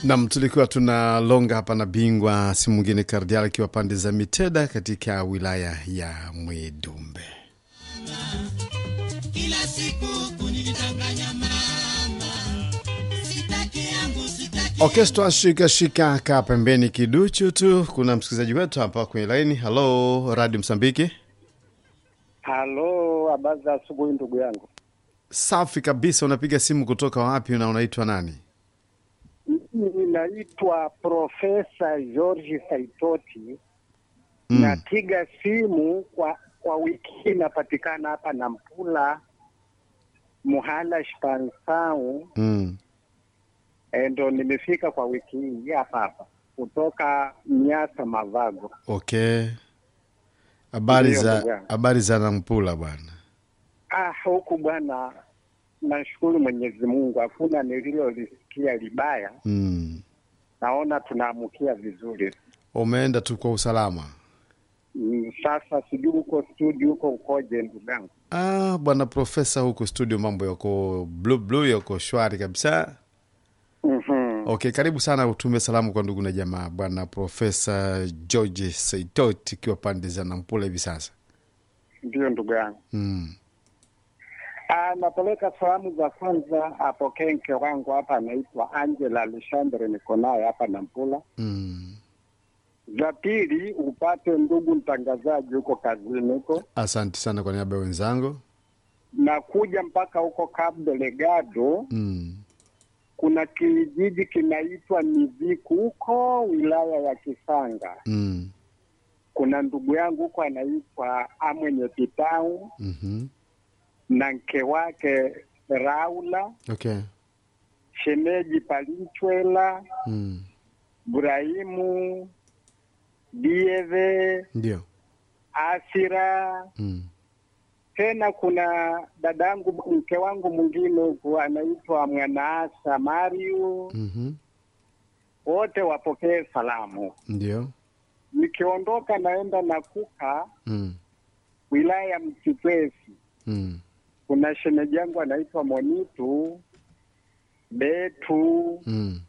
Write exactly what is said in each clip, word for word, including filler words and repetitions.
Nam, tulikuwa tuna longa hapa na bingwa si mwingine Kardial akiwa pande za Miteda katika wilaya ya Mwidumbe. Kila siku kunidanganya mama, sitaki yangu sitaki. Orchestra shika shika ka pembeni kiduchu tu. Kuna msikilizaji wetu hapa kwenye line. Hello, Radio Msambiki. Halo, habari za asubuhi ndugu yangu. Safi kabisa, unapiga simu kutoka wapi na unaitwa nani? Ninaitwa Profesa George Saitoti. Mm. Napiga simu kwa kwa wiki napatikana hapa Nampula Muhala Shpansau. Mm. Endo nimefika kwa wiki hii hapa hapa kutoka Nyasa Mavago. Okay. Habari za habari za Nampula bwana. Ah, huku bwana nashukuru Mwenyezi Mungu, hakuna nililolisikia libaya. Mm. Naona tunaamukia vizuri. Umeenda tu kwa usalama. Mm, sasa sijui uko studio uko ukoje ndugu yangu? Ah, bwana Profesa, huko studio mambo yako blue blue, yako shwari kabisa. Mhm. Okay, karibu sana, utume salamu kwa ndugu na jamaa bwana Profesa George Saitoti kiwa pande za Nampula hivi sasa. Ndio ndugu yangu. Mm. Ah, napeleka salamu za kwanza apokee mke wangu hapa anaitwa Angela Alexander, niko naye hapa Nampula. Mm. Za pili upate ndugu mtangazaji huko kazini huko. Asante sana kwa niaba ya wenzangu. Na kuja mpaka huko Cabo Delgado. Mm. Kuna kijiji kinaitwa Miziku huko wilaya ya Kisanga. Mm. Kuna ndugu yangu huko anaitwa Amwenye Pitau. Mhm. Na mke wake Raula. Okay. Shemeji Palinchwela. Mm. Ibrahimu Dieve. Ndio. Asira. Mm. Tena kuna dadangu mke wangu mwingine huko anaitwa Mwanaasa Mario. Mhm. Wote wapokee salamu. Ndio. Nikiondoka naenda Nakuka. Mm. Wilaya ya Mtipwesi. Mm. Kuna shemeji yangu anaitwa Monitu Betu. Mm.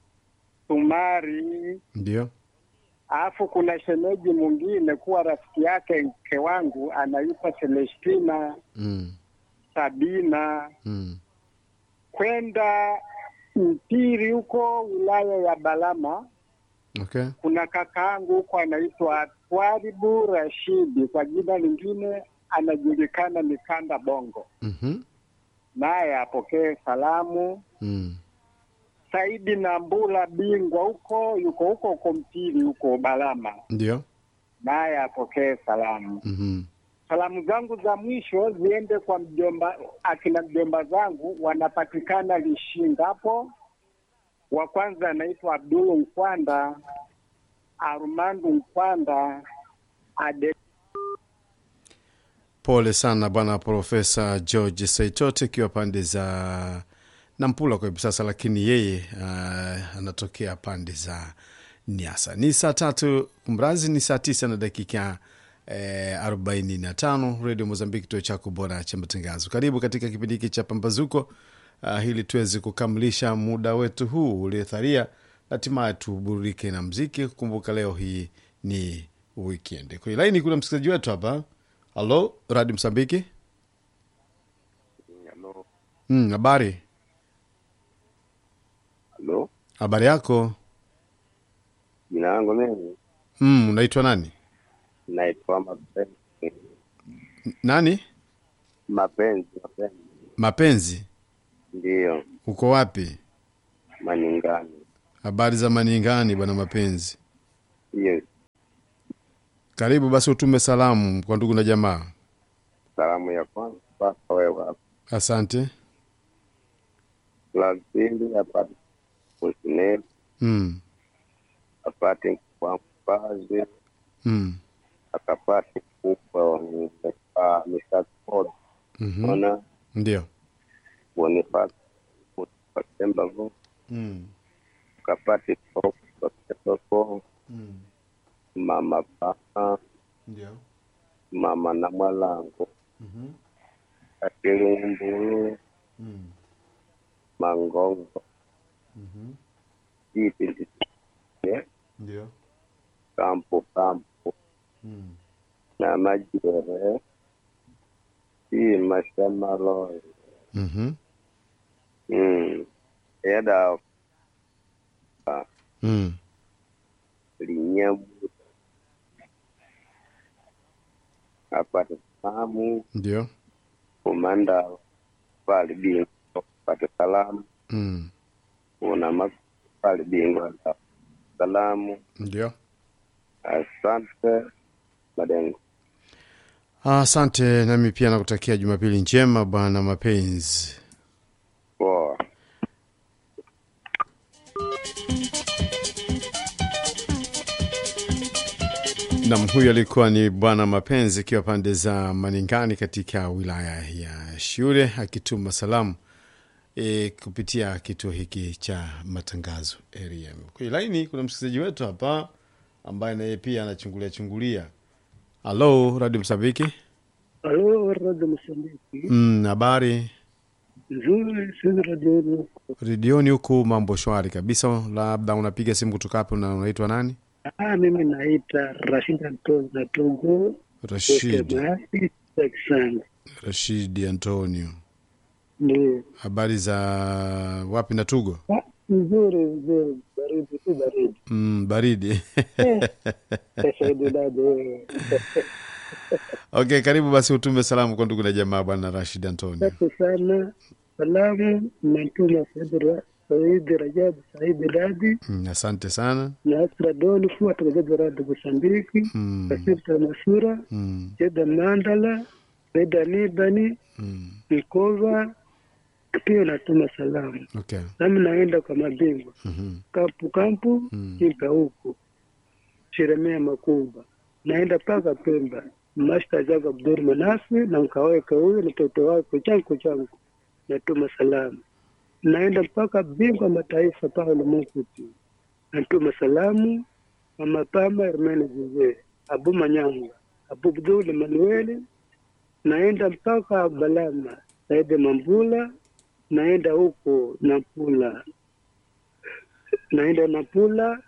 Sumari. Ndio. Alafu kuna shemeji mwingine kuwa rafiki yake mke wangu anaitwa Celestina. Mm. Sabina. Mm. Kwenda Mpiri huko wilaya ya Balama. Okay. Kuna kakaangu huko anaitwa Twaribu Rashidi, kwa jina lingine anajulikana Mikanda Bongo. Mhm. Naye apokee salamu. Mm. Saidi Nambula bingwa huko yuko huko huko Mpiri huko Balama. Ndio. Naye apokee salamu. Mhm. Salamu zangu za mwisho ziende kwa mjomba, akina mjomba zangu wanapatikana Lishinga hapo. Wa kwanza anaitwa Abdul Mkwanda, Armando Mkwanda, Ade. Pole sana bwana Profesa George Saitoti kiwa pande za Nampula kwa hivi sasa, lakini yeye uh, anatokea pande za Nyasa. Ni saa tatu kumrazi, ni saa tisa na dakika eh, arobaini na tano. Radio Mozambiki, kituo chako bora cha matangazo. Karibu katika kipindi hiki cha Pambazuko uh, ili tuweze kukamilisha muda wetu huu uliotharia, hatimaye tuburudike na mziki. Kumbuka leo hii ni weekend. Kwa laini kuna msikilizaji wetu hapa. Hello, Radio Msambiki. Hello. Mm, habari. Hello. Habari yako? Jina langu mimi. Mm, unaitwa nani? Naitwa Mapenzi. Nani? Mapenzi, Mapenzi. Mapenzi. Ndio. Uko wapi? Maningani. Habari za Maningani bwana Mapenzi. Yes. Karibu basi utume salamu kwa ndugu na jamaa. Salamu ya kwanza kwa wewe hapa. Asante. La pili hapa Musine. Mm. Apate kwa mpazi. Mm. Akapate kwa mpa misakod. Mhm. Ona. Ndio. Wanifat kwa tembago. Mm. Akapate kwa kwa kwa. Mm. Mama papa. Ndio. Mama na mwalango. Mhm. Akilungulu. Mm. Mangongo. Mhm. Ipi Kampo Kampo Mm. na Majere si Mashamalo Mhm. mm eda Mm. linyabu apate salamu Ndio. komanda pale bingwa apate salamu Mm. una ma pale bingwa salamu. Ndio. Asante Madengo. Asante, nami pia nakutakia Jumapili njema bwana Mapenzi. Poa. Nam, huyu alikuwa ni bwana Mapenzi akiwa pande za Maningani katika wilaya ya Shule akituma salamu e, kupitia kituo hiki cha matangazo R M. Kwenye laini kuna msikilizaji wetu hapa ambaye naye pia anachungulia chungulia. Halo, Radio Msambiki. Halo, Radio Msambiki. Mm, habari? Nzuri, sisi radio. Redioni huku mambo shwari kabisa. Labda unapiga simu kutoka hapo na unaitwa nani? Ah, mimi naita Rashid Antonio na Tongo. Rashid. Mahasi Texan. Rashid Antonio. Ndio. Habari za wapi na Tugo? Ah, nzuri, nzuri. Baridi, si baridi. Mm, baridi. Sasa dada. Okay, karibu basi utume salamu kwa ndugu na jamaa bwana Rashid Antonio. Asante sana. Salamu natuma Saidra Said Rajab Said Radi. Mm, asante sana. Na Asra Doni kwa tukaje Radio Msambiki. Mm. Kasita Masura. Mm. Jeda Mandala. Beda Nibani. Mm. Nikova. Pia natuma salamu. Okay. Nami naenda kwa mabingwa. Mhm. Kampu kampu, Mm. Kimpa huku. Shiremea Makumba. Naenda paka Pemba. Mashta Jaga Abdur Manasi na mkaweka huyo na mtoto wake changu changu. Natuma salamu. Naenda mpaka bingwa mataifa Paulo Munguti. Natuma salamu. Mama Pama Hermene Jose. Abu Manyanga. Abu Abdul Manueli. Naenda mpaka Balama. Saide Mambula. Naenda huko Napula. Naenda Napula.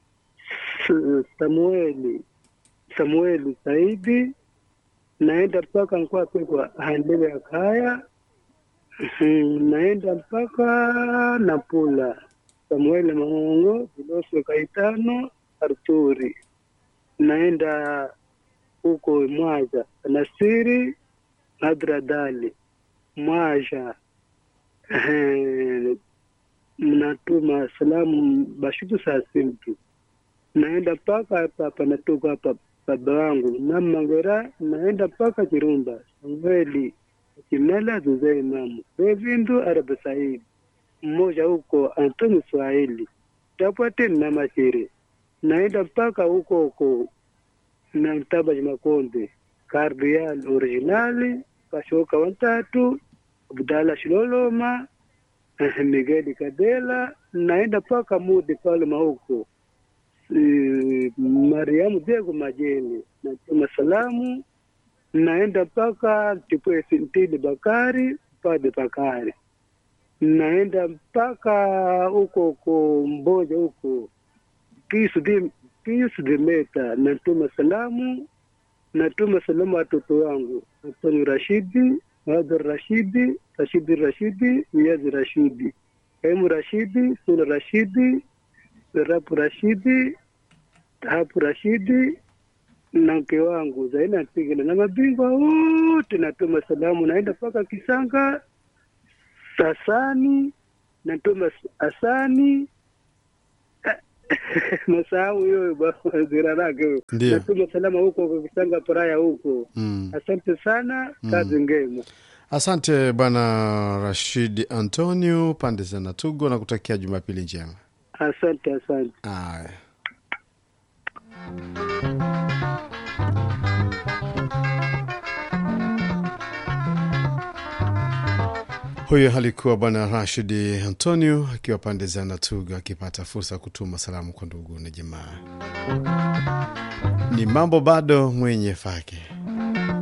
Samueli. Samueli Saidi. Naenda mpaka nkwa kwa handele ya kaya. Naenda mpaka Napula. Samueli Mangongo. Viloswe Kaitano. Arturi. Naenda huko Mwaja. Nasiri. Nadradali. Mwaja. Mnatuma salamu Bashitu saa simtu. Naenda mpaka hapa hapa natoka hapa baba wangu na Mangera. Naenda mpaka Kirumba. Samueli Kimela Zuzei Mamu Bevindu Arabu Said. Mmoja huko Antoni Swahili. Tapate na Machiri. Naenda mpaka huko huko na Mtaba Makonde. Cardial originali Kashoka watatu Abdala Shiloloma Miguel Kadela. Naenda mpaka Mudi pale Mahuko. E, Mariamu Dego Majeni. Natuma salamu. Naenda mpaka Tipwe Sintili Bakari Pade Bakari. Naenda mpaka huko huko Mboja huko Kisu di Kisu di Meta. Natuma salamu. Natuma salamu watoto wangu Antoni Rashidi, Hadar Rashidi, Rashidi Rashidi, Miyazi Rashidi, Emu Rashidi, Sula Rashidi, Rapu Rashidi, Hapu Rashidi, na mke wangu Zaina Tigana na mabingwa wote. Natuma salamu. Naenda paka Kisanga Sasani. Natuma Asani Masahau huyo baba zira lake. Natuma salama huko kwa Kisanga Paraya huko. Mm. Asante sana, kazi Mm. ngema. Asante bwana Rashid Antonio pande za Natugo na kutakia Jumapili njema. Asante, asante. Aya. Huyo alikuwa bwana Rashid Antonio akiwa pande za Natuga akipata fursa kutuma salamu kwa ndugu na jamaa. Ni mambo bado mwenye fake.